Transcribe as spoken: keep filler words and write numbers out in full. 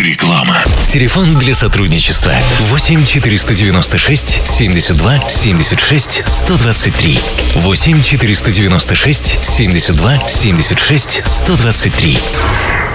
Реклама. Телефон для сотрудничества восемь четыреста девяносто шесть семьдесят два семьдесят шесть сто двадцать три. восемь четыреста девяносто шесть семьдесят два семьдесят шесть сто двадцать три.